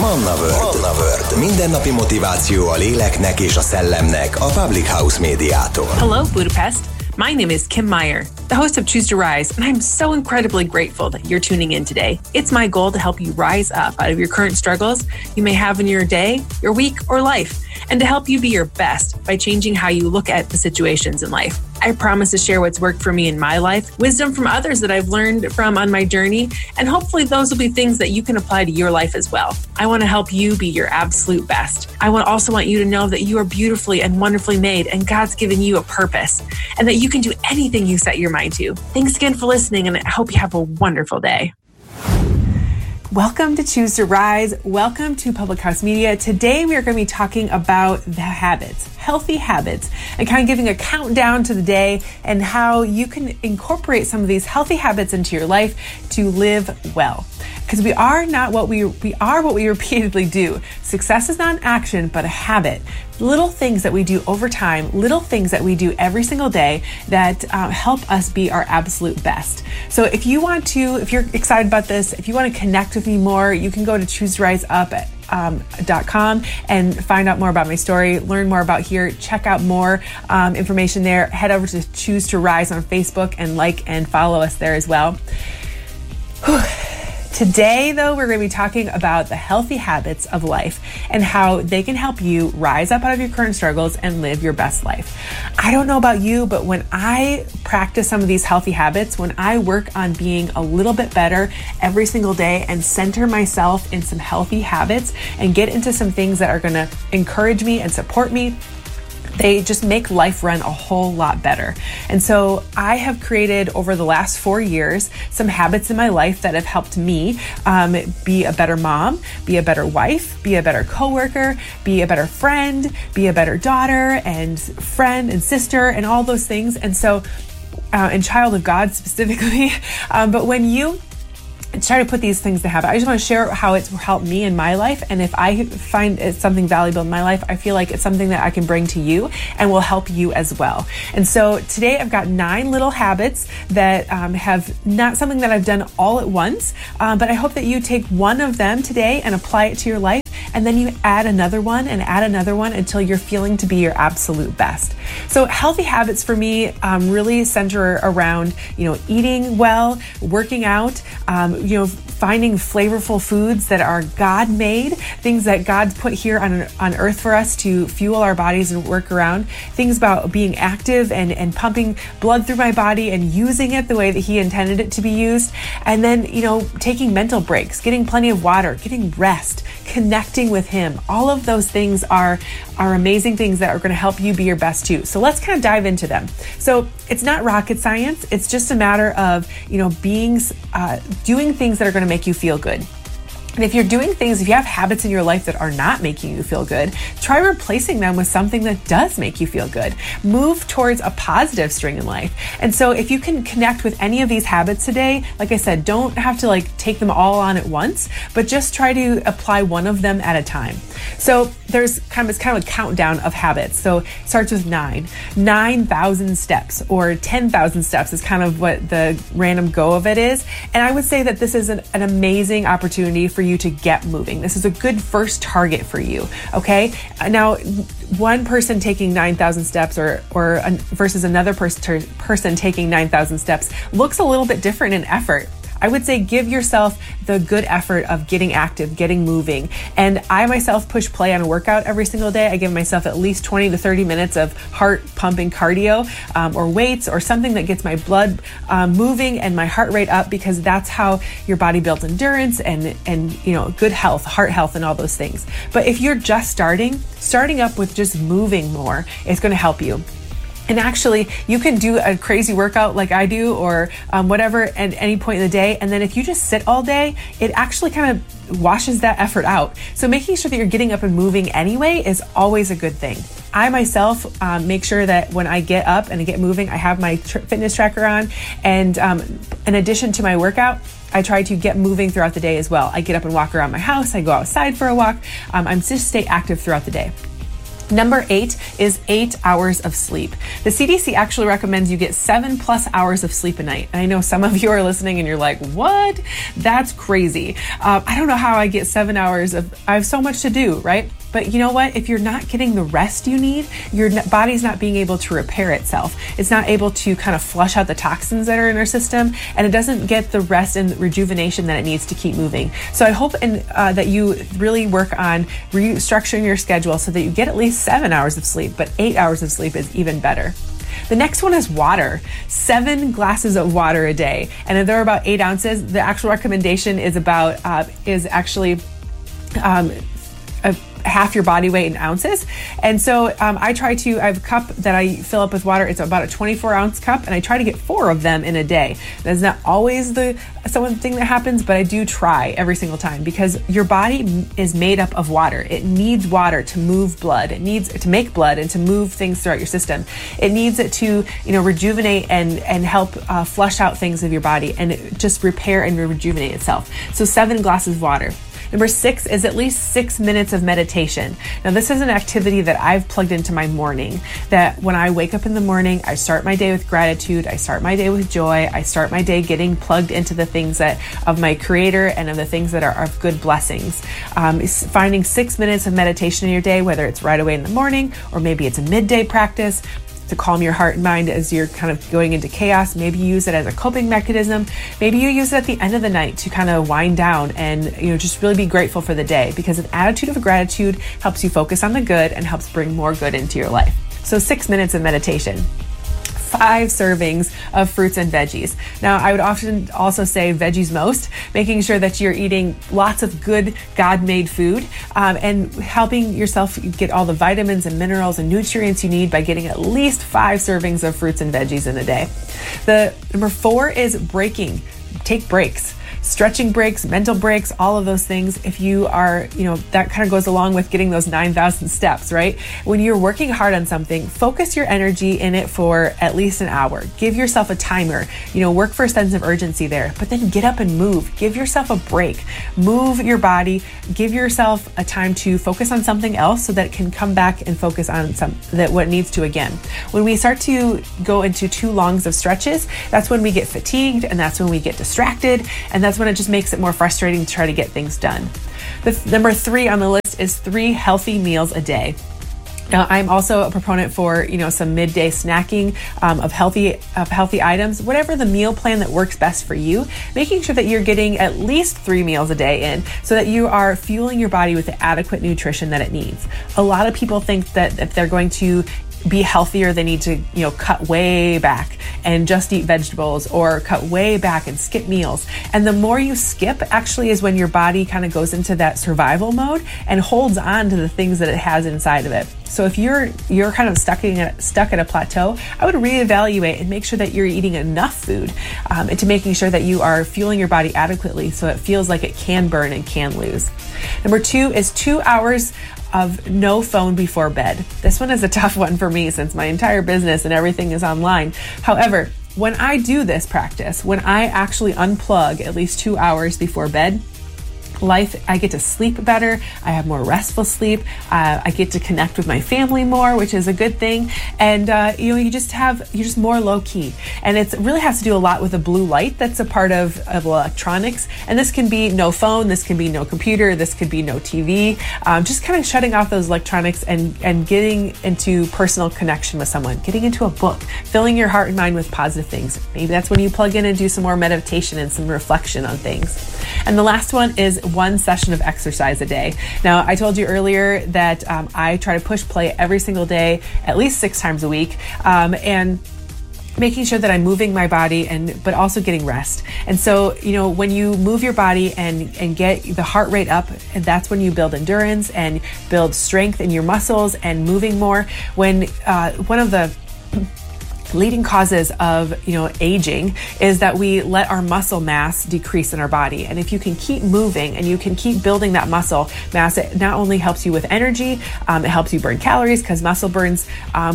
Manna World. Mindennapi motiváció a léleknek és a szellemnek a Public House médiától. Hello, Budapest. My name is Kim Meyer, the host of Choose to Rise, and I'm so incredibly grateful that you're tuning in today. It's my goal to help you rise up out of your current struggles you may have in your day, your week, or life, and to help you be your best by changing how you look at the situations in life. I promise to share what's worked for me in my life, wisdom from others that I've learned from on my journey, and hopefully those will be things that you can apply to your life as well. I want to help you be your absolute best. I also want you to know that you are beautifully and wonderfully made, and God's given you a purpose, and that you can do anything you set your mind to. Thanks again for listening, and I hope you have a wonderful day. Welcome to Choose to Rise. Welcome to Public House Media. Today we are going to be talking about the habits, healthy habits, and kind of giving a countdown to the day and how you can incorporate some of these healthy habits into your life to live well. Because we are what we repeatedly do. Success is not an action, but a habit. Little things that we do over time, little things that we do every single day that help us be our absolute best. So if you're excited about this, if you want to connect with me more, you can go to ChooseToRiseUp.com and find out more about my story, learn more about here, check out more information there. Head over to Choose to Rise on Facebook and like and follow us there as well. Today, though, we're going to be talking about the healthy habits of life and how they can help you rise up out of your current struggles and live your best life. I don't know about you, but when I practice some of these healthy habits, when I work on being a little bit better every single day and center myself in some healthy habits and get into some things that are going to encourage me and support me, they just make life run a whole lot better. And so I have created over the last 4 years some habits in my life that have helped me be a better mom, be a better wife, be a better coworker, be a better friend, be a better daughter and friend and sister and all those things. And so, and child of God specifically. But when you try to put these things to habit, I just want to share how it's helped me in my life. And if I find it's something valuable in my life, I feel like it's something that I can bring to you and will help you as well. And so today I've got 9 little habits that have not something that I've done all at once, but I hope that you take one of them today and apply it to your life. And then you add another one until you're feeling to be your absolute best. So healthy habits for me really center around, eating well, working out, finding flavorful foods that are God-made, things that God's put here on earth for us to fuel our bodies and work around, things about being active and pumping blood through my body and using it the way that He intended it to be used. And then, taking mental breaks, getting plenty of water, getting rest, connecting with Him. All of those things are amazing things that are going to help you be your best too. So let's kind of dive into them. So it's not rocket science. It's just a matter of, doing things that are going to make you feel good. And if you have habits in your life that are not making you feel good, try replacing them with something that does make you feel good. Move towards a positive string in life. And so if you can connect with any of these habits today, like I said, don't have to take them all on at once, but just try to apply one of them at a time. So it's kind of a countdown of habits. So it starts with 9,000 steps, or 10,000 steps is kind of what the random go of it is. And I would say that this is an amazing opportunity for you to get moving. This is a good first target for you. Okay. Now, one person taking 9,000 steps or versus another person taking 9,000 steps looks a little bit different in effort. I would say give yourself the good effort of getting active, getting moving. And I myself push play on a workout every single day. I give myself at least 20 to 30 minutes of heart pumping cardio or weights or something that gets my blood moving and my heart rate up, because that's how your body builds endurance and good health, heart health, and all those things. But if you're just starting up with just moving more, it's going to help you. And actually, you can do a crazy workout like I do or whatever at any point in the day. And then if you just sit all day, it actually kind of washes that effort out. So making sure that you're getting up and moving anyway is always a good thing. I myself make sure that when I get up and I get moving, I have my fitness tracker on. And in addition to my workout, I try to get moving throughout the day as well. I get up and walk around my house. I go outside for a walk. I'm just stay active throughout the day. Number 8 is 8 hours of sleep. The CDC actually recommends you get 7+ hours of sleep a night. And I know some of you are listening and you're like, what? That's crazy. I don't know how I get 7 hours I have so much to do, right? But you know what? If you're not getting the rest you need, your body's not being able to repair itself. It's not able to kind of flush out the toxins that are in our system, and it doesn't get the rest and rejuvenation that it needs to keep moving. So I hope that you really work on restructuring your schedule so that you get at least 7 hours of sleep, but 8 hours of sleep is even better. The next one is water. 7 glasses of water a day. And if they're about 8 ounces, the actual recommendation is actually half your body weight in ounces. And so I have a cup that I fill up with water. It's about a 24-ounce cup, and I try to get 4 of them in a day. That's not always the thing that happens, but I do try every single time, because your body is made up of water. It needs water to move blood. It needs to make blood and to move things throughout your system. It needs it to, rejuvenate and help flush out things of your body and just repair and rejuvenate itself. So 7 glasses of water. Number 6 is at least 6 minutes of meditation. Now, this is an activity that I've plugged into my morning, that when I wake up in the morning, I start my day with gratitude, I start my day with joy, I start my day getting plugged into the things of my Creator and of the things that are of good blessings. Finding 6 minutes of meditation in your day, whether it's right away in the morning or maybe it's a midday practice, to calm your heart and mind as you're kind of going into chaos. Maybe you use it as a coping mechanism. Maybe you use it at the end of the night to kind of wind down and just really be grateful for the day, because an attitude of gratitude helps you focus on the good and helps bring more good into your life. So 6 minutes of meditation. 5 servings of fruits and veggies. Now, I would often also say veggies most, making sure that you're eating lots of good God-made food and helping yourself get all the vitamins and minerals and nutrients you need by getting at least 5 servings of fruits and veggies in a day. The number 4 is breaking. Take breaks. Stretching breaks, mental breaks, all of those things. If you are, that kind of goes along with getting those 9,000 steps, right? When you're working hard on something, focus your energy in it for at least an hour. Give yourself a timer, work for a sense of urgency there, but then get up and move. Give yourself a break. Move your body. Give yourself a time to focus on something else so that it can come back and focus on what it needs to again. When we start to go into too long of stretches, that's when we get fatigued, and that's when we get distracted, and that's when it just makes it more frustrating to try to get things done. The number 3 on the list is 3 healthy meals a day. Now, I'm also a proponent for, some midday snacking of healthy items, whatever the meal plan that works best for you, making sure that you're getting at least 3 meals a day in so that you are fueling your body with the adequate nutrition that it needs. A lot of people think that if they're going to be healthier, they need to, cut way back and just eat vegetables, or cut way back and skip meals. And the more you skip actually is when your body kind of goes into that survival mode and holds on to the things that it has inside of it. So if you're kind of stuck at a plateau, I would reevaluate and make sure that you're eating enough food and to making sure that you are fueling your body adequately so it feels like it can burn and can lose. Number 2 is 2 hours of no phone before bed. This one is a tough one for me since my entire business and everything is online. However, when I do this practice, when I actually unplug at least 2 hours before bed, I get to sleep better. I have more restful sleep. I get to connect with my family more, which is a good thing. And you're just more low key. And it really has to do a lot with the blue light that's a part of electronics. And this can be no phone, this can be no computer, this could be no TV. Just kind of shutting off those electronics and getting into personal connection with someone, getting into a book, filling your heart and mind with positive things. Maybe that's when you plug in and do some more meditation and some reflection on things. And the last one is 1 session of exercise a day. Now, I told you earlier that I try to push play every single day, at least 6 times a week, and making sure that I'm moving my body but also getting rest. And so, when you move your body and get the heart rate up, and that's when you build endurance and build strength in your muscles and moving more. When one of the leading causes of aging is that we let our muscle mass decrease in our body. And if you can keep moving and you can keep building that muscle mass, it not only helps you with energy, it helps you burn calories, because muscle burns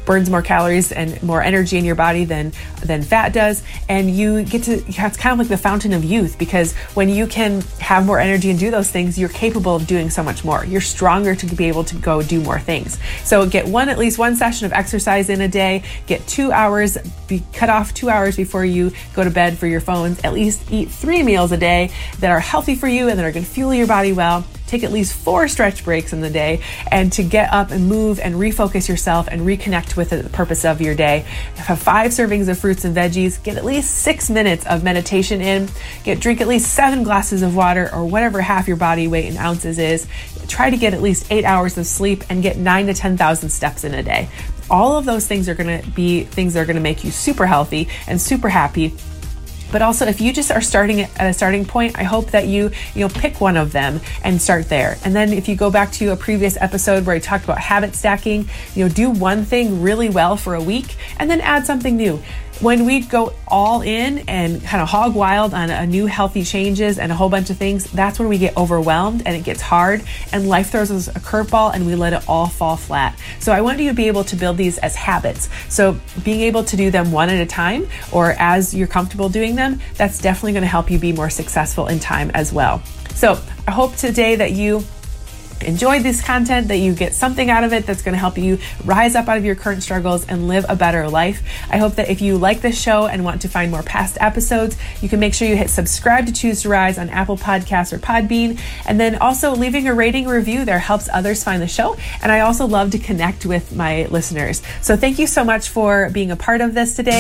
burns more calories and more energy in your body than fat does. And you get to, it's kind of like the fountain of youth, because when you can have more energy and do those things, you're capable of doing so much more. You're stronger to be able to go do more things. So get at least one session of exercise in a day, get 2 hours, cut off 2 hours before you go to bed for your phones, at least eat 3 meals a day that are healthy for you and that are going to fuel your body well. Take at least 4 stretch breaks in the day, and to get up and move and refocus yourself and reconnect with the purpose of your day. Have 5 servings of fruits and veggies, get at least 6 minutes of meditation in, drink at least 7 glasses of water, or whatever half your body weight in ounces is. Try to get at least 8 hours of sleep and get 9,000 to 10,000 steps in a day. All of those things are going to be things that are going to make you super healthy and super happy. But also, if you just are starting at a starting point, I hope that you pick one of them and start there. And then if you go back to a previous episode where I talked about habit stacking, do one thing really well for a week and then add something new. When we go all in and kind of hog wild on a new healthy changes and a whole bunch of things, that's when we get overwhelmed and it gets hard and life throws us a curveball and we let it all fall flat. So I want you to be able to build these as habits. So being able to do them one at a time or as you're comfortable doing them, that's definitely going to help you be more successful in time as well. So I hope today that you enjoy this content, that you get something out of it that's going to help you rise up out of your current struggles and live a better life. I hope that if you like this show and want to find more past episodes, you can make sure you hit subscribe to Choose to Rise on Apple Podcasts or Podbean. And then also leaving a rating review there helps others find the show. And I also love to connect with my listeners. So thank you so much for being a part of this today.